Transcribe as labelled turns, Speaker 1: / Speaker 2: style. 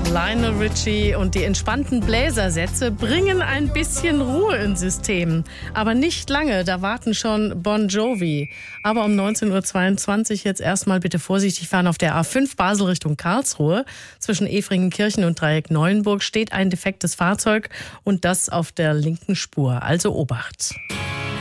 Speaker 1: Lionel Richie und die entspannten Bläsersätze bringen ein bisschen Ruhe ins System. Aber nicht lange, da warten schon Bon Jovi. Aber um 19.22 Uhr jetzt erstmal bitte vorsichtig fahren auf der A5 Basel Richtung Karlsruhe. Zwischen Efringenkirchen und Dreieck Neuenburg steht ein defektes Fahrzeug und das auf der linken Spur. Also Obacht.